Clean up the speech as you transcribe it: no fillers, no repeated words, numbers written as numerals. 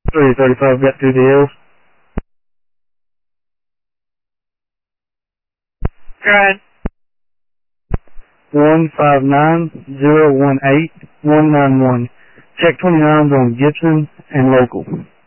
335 got through the hills. Good. 159-018-191. Check 29s on Gibson and local.